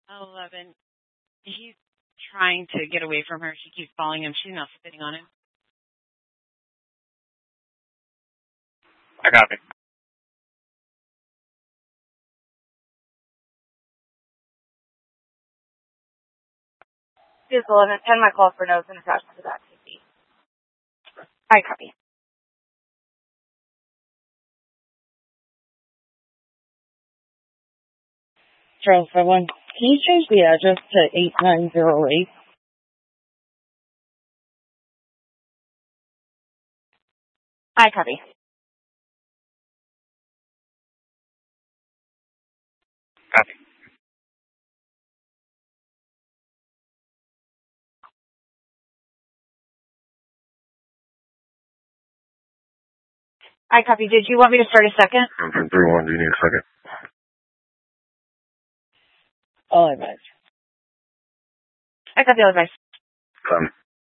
11. He's trying to get away from her. She keeps following him. She's not sitting on him. I copy. This 11, 10 my call for notes and attachment to that TV. I copy. Charles 71, can you change the address to 8908? I copy. Copy. I copy. Did you want me to start a second? I'm from 3-1. Do you need a second? All advice. I copy all advice. Come.